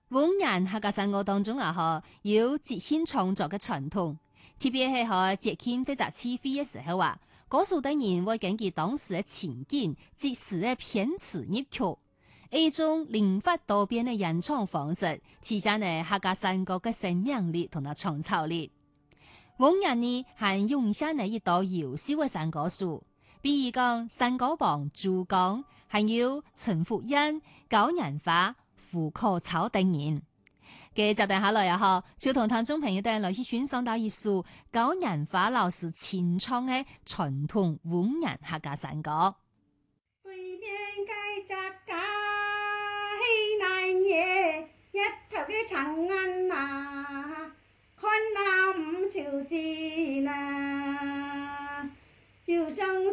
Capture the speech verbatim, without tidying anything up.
滿人客家山歌當中啊，嗬有即興創作嘅傳統，特別係喺節慶或者起飛嘅時候啊，歌手等人會根據當時嘅情景，即時嘅編詞入曲，一種靈活多變嘅演唱方式，體現呢客家山歌嘅生命力同埋創造力。滿人呢係用上呢一道優秀嘅山歌手，比如講山歌王朱剛，還有陳福恩、高人花、胡可超等人。嘅就等下來啊！嗬，就同聽眾朋友哋來去欣賞到一首高人花老師清唱嘅傳統滿人客家山歌。 對面街窄街難夜，一頭嘅長安呐，看那五朝字呐，要上。